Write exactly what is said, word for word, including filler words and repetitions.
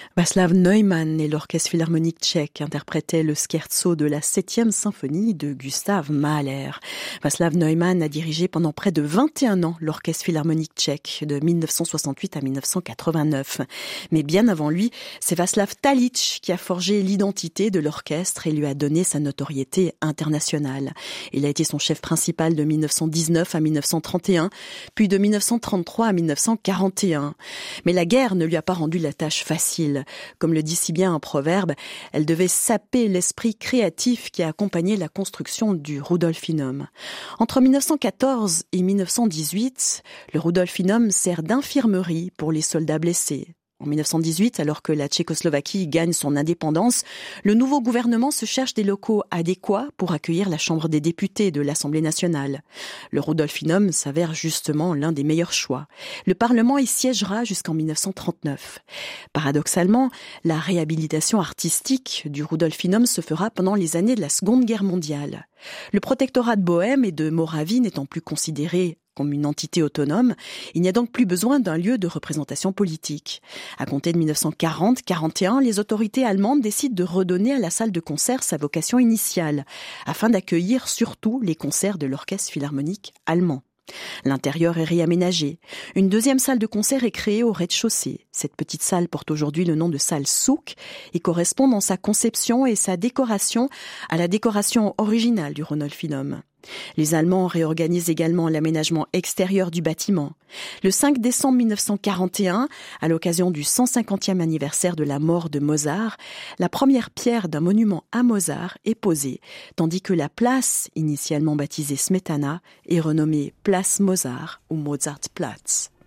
Václav Neumann et l'Orchestre philharmonique tchèque interprétaient le scherzo de la septième symphonie de Gustav Mahler. Václav Neumann a dirigé pendant près de vingt et un ans l'Orchestre philharmonique tchèque, de mille neuf cent soixante-huit à mille neuf cent quatre-vingt-neuf. Mais bien avant lui, c'est Václav Talić qui a forgé l'identité de l'orchestre et lui a donné sa notoriété internationale. Il a été son chef principal de mille neuf cent dix-neuf à mille neuf cent trente et un, puis de mille neuf cent trente-trois à mille neuf cent quarante et un. Mais la guerre ne lui a pas rendu la tâche facile. Comme le dit si bien un proverbe, elle devait saper l'esprit créatif qui a accompagné la construction du Rudolfinum. Entre mille neuf cent quatorze et mille neuf cent dix-huit, le Rudolfinum sert d'infirmerie pour les soldats blessés. En mille neuf cent dix-huit, alors que la Tchécoslovaquie gagne son indépendance, le nouveau gouvernement se cherche des locaux adéquats pour accueillir la Chambre des députés de l'Assemblée nationale. Le Rudolfinum s'avère justement l'un des meilleurs choix. Le Parlement y siégera jusqu'en mille neuf cent trente-neuf. Paradoxalement, la réhabilitation artistique du Rudolfinum se fera pendant les années de la Seconde Guerre mondiale. Le protectorat de Bohême et de Moravie n'étant plus considéré comme une entité autonome, il n'y a donc plus besoin d'un lieu de représentation politique. À compter de mille neuf cent quarante quarante et un, les autorités allemandes décident de redonner à la salle de concert sa vocation initiale, afin d'accueillir surtout les concerts de l'Orchestre philharmonique allemand. L'intérieur est réaménagé. Une deuxième salle de concert est créée au rez-de-chaussée. Cette petite salle porte aujourd'hui le nom de salle Souk et correspond dans sa conception et sa décoration à la décoration originale du Rudolfinum. Les Allemands réorganisent également l'aménagement extérieur du bâtiment. Le cinq décembre mille neuf cent quarante et un, à l'occasion du cent cinquantième anniversaire de la mort de Mozart, la première pierre d'un monument à Mozart est posée, tandis que la place, initialement baptisée Smetana, est renommée Place Mozart ou Mozartplatz.